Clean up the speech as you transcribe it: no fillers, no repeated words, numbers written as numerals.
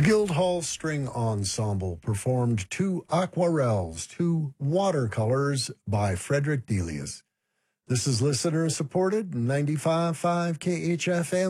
The Guildhall String Ensemble performed two aquarelles, two watercolors by Frederick Delius. This is listener supported 95.5 KHFM.